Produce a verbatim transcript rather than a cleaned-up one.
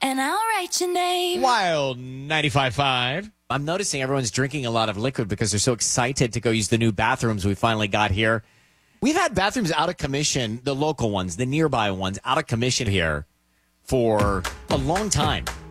and I'll write your name. Wild ninety-five point five. I'm noticing everyone's drinking a lot of liquid because they're so excited to go use the new bathrooms we finally got here. We've had bathrooms out of commission, the local ones, the nearby ones, out of commission here for a long time.